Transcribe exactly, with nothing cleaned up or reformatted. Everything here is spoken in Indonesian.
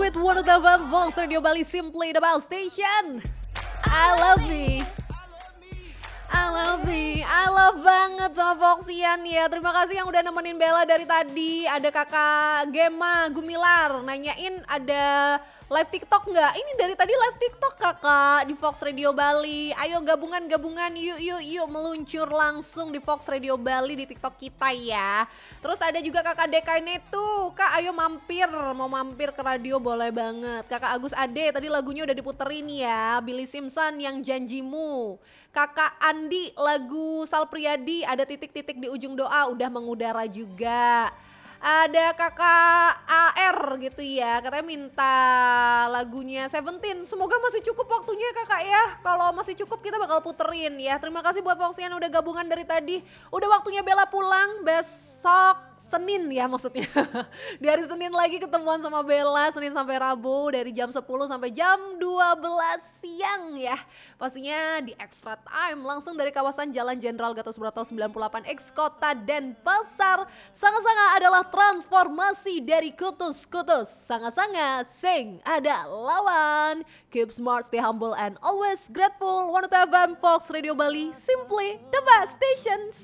with one of the Vox Radio Bali, simply the best station. I love me. I love me, I love banget sama Voxian ya. Terima kasih yang udah nemenin Bella dari tadi. Ada kakak Gema Gumilar nanyain ada live TikTok nggak? Ini dari tadi live TikTok kakak di Vox Radio Bali. Ayo gabungan-gabungan, yuk yuk yuk meluncur langsung di Vox Radio Bali di TikTok kita ya. Terus ada juga kakak Dekaine tuh, kak ayo mampir, mau mampir ke radio boleh banget. Kakak Agus Ade tadi lagunya udah diputerin ya, Billy Simpson yang Janjimu. Kakak Andi lagu Sal Priadi ada titik-titik di ujung doa udah mengudara juga. Ada kakak A R gitu ya, katanya minta lagunya Seventeen. Semoga masih cukup waktunya kakak ya. Kalau masih cukup kita bakal puterin ya. Terima kasih buat Voxian udah gabungan dari tadi. Udah waktunya Bella pulang besok Senin ya maksudnya. Di hari Senin lagi ketemuan sama Bella, Senin sampai Rabu dari jam sepuluh sampai jam dua belas siang ya. Pastinya di Extra Time langsung dari kawasan Jalan Jenderal Gatot Subroto sembilan puluh delapan X Kota Denpasar. Sanga-sanga adalah transformasi dari kutus-kutus. Sanga-sanga sing ada lawan. Keep smart, stay humble and always grateful. One of the F M Vox Radio Bali, simply the best station.